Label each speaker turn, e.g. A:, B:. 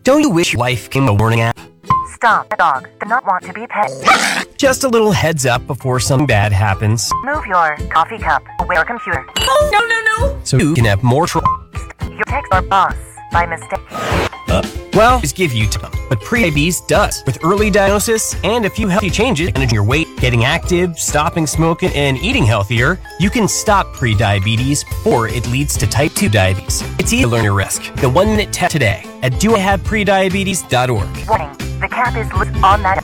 A: Don't you wish your life came with a warning app?
B: Stop. The dog does not want to be pet.
A: Just a little heads up before something bad happens.
B: Move your coffee cup away or computer.
C: Oh, no.
A: So you can have more trouble.
B: Your text our boss by mistake.
A: Well, just give you time, but prediabetes does. With early diagnosis and a few healthy changes, managing your weight, getting active, stopping smoking, and eating healthier, you can stop prediabetes before it leads to type 2 diabetes. It's easy to learn your risk. The 1-minute test today at doihaveprediabetes.org.
B: Warning, the cap is loose on that.